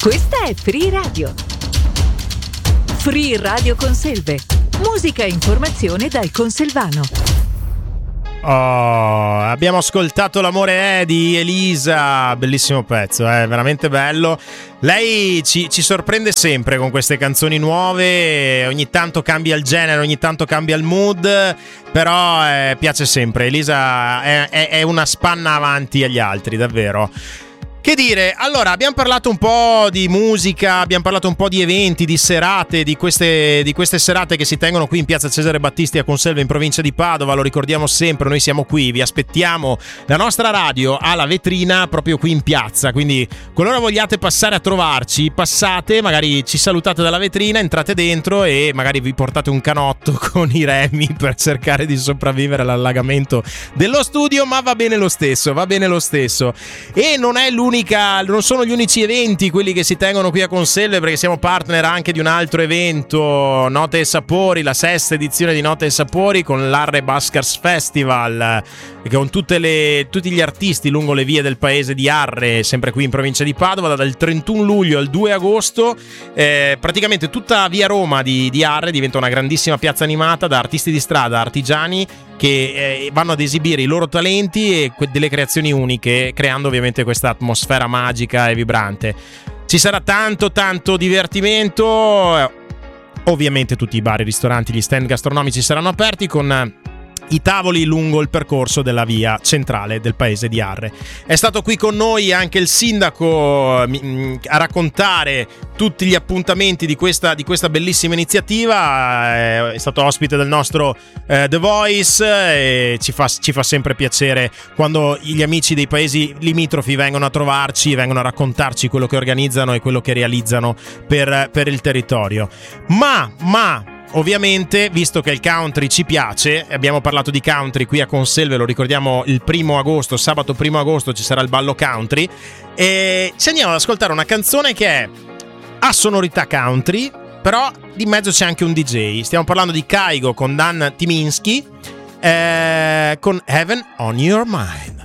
Questa è Free Radio. Free Radio Conselve. Musica e informazione dal conselvano. Abbiamo ascoltato L'amore è di Elisa, bellissimo pezzo, veramente bello. Lei ci sorprende sempre con queste canzoni nuove, ogni tanto cambia il genere, ogni tanto cambia il mood, però piace sempre. Elisa è una spanna avanti agli altri, davvero. Che dire, allora abbiamo parlato un po' di musica, abbiamo parlato un po' di eventi, di serate, di queste serate che si tengono qui in piazza Cesare Battisti a Conselve in provincia di Padova. Lo ricordiamo sempre, noi siamo qui, vi aspettiamo. La nostra radio ha la vetrina proprio qui in piazza, quindi qualora vogliate passare a trovarci, passate, magari ci salutate dalla vetrina, entrate dentro e magari vi portate un canotto con i remi per cercare di sopravvivere all'allagamento dello studio, ma va bene lo stesso. E non sono gli unici eventi quelli che si tengono qui a Conselve, perché siamo partner anche di un altro evento, Note e Sapori, la 6ª edizione di Note e Sapori con l'Arre Baskers Festival, con tutti gli artisti lungo le vie del paese di Arre, sempre qui in provincia di Padova, dal 31 luglio al 2 agosto. Praticamente tutta via Roma di Arre diventa una grandissima piazza animata da artisti di strada, artigiani che vanno ad esibire i loro talenti e delle creazioni uniche, creando ovviamente questa atmosfera magica e vibrante. Ci sarà tanto divertimento, ovviamente tutti i bar, i ristoranti, gli stand gastronomici saranno aperti con i tavoli lungo il percorso della via centrale del paese di Arre. È stato qui con noi anche il sindaco a raccontare tutti gli appuntamenti di questa bellissima iniziativa. È stato ospite del nostro The Voice e ci fa sempre piacere quando gli amici dei paesi limitrofi vengono a trovarci, vengono a raccontarci quello che organizzano e quello che realizzano per il territorio. Ma ovviamente, visto che il country ci piace, abbiamo parlato di country qui a Conselve, lo ricordiamo, il 1 agosto, sabato 1 agosto ci sarà il ballo country e ci andiamo ad ascoltare una canzone che ha sonorità country, però di mezzo c'è anche un DJ. Stiamo parlando di Kygo con Dan Tyminski con Heaven on Your Mind.